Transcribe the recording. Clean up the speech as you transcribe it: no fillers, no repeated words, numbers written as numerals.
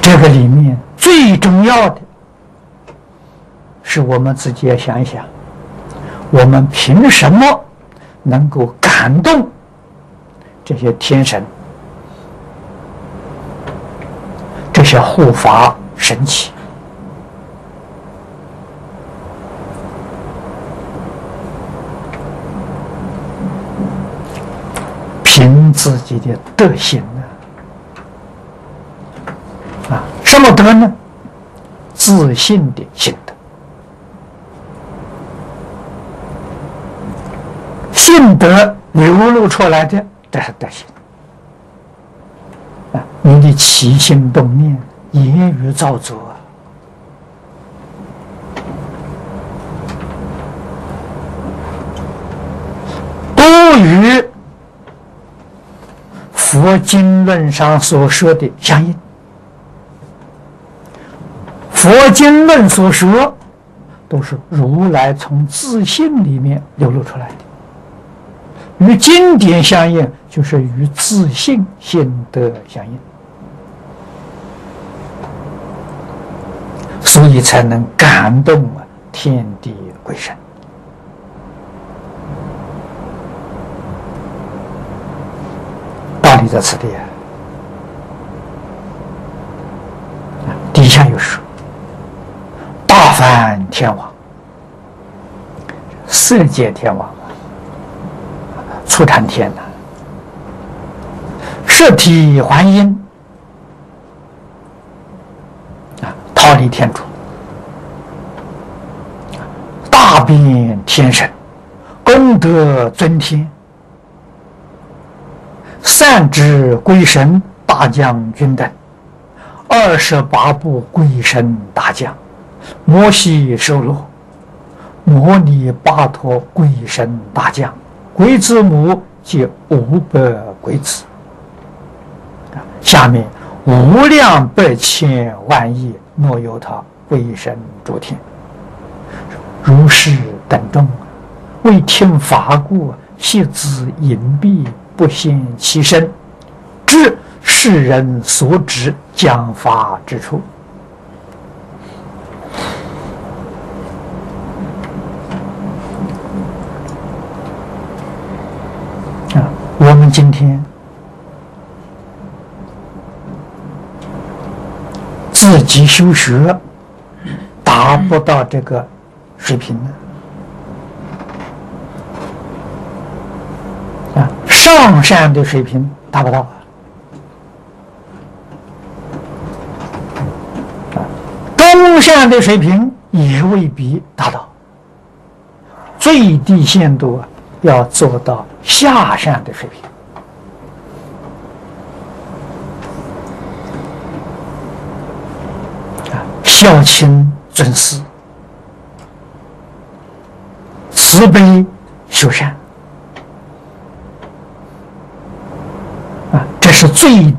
这个里面最重要的是我们自己要想一想，我们凭什么能够感动这些天神、这些护法神奇？凭自己的德行呢？什么德呢？自信的心德。信德流露出来的，这是德行。你的起心动念、言语造作都与佛经论上所说的相应。佛经论所说都是如来从自信里面流露出来的，与经典相应，就是与自信心德相应，所以才能感动天地鬼神。道理在此地底下有说，大梵天王、色界天王、初禅天摄体还阴忉利天主、大变天神、功德尊天、善知鬼神大将军等，28部鬼神大将，摩悉收罗、摩尼巴陀鬼神大将，鬼子母及500鬼子。下面无量百千万亿若有他鬼神诸天，如是等众，为听法故，悉自隐蔽，不现其身，知世人所指讲法之处。我们今天自己修学达不到这个水平呢，上善的水平达不到，中善的水平也未必达到，最低限度要做到下善的水平。孝亲尊师，慈悲修善，这是最